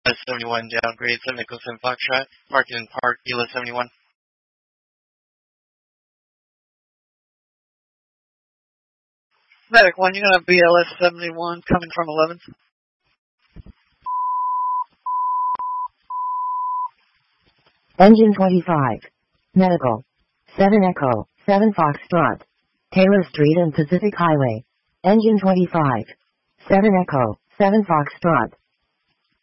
71 downgrade 7 Echo 7 Foxtrot, marked in Park, Gila 71. Medic 1, you're going to have BLS 71 coming from 11. Engine 25. Medical. 7 Echo, 7 Foxtrot. Taylor Street and Pacific Highway. Engine 25. 7 Echo, 7 Foxtrot.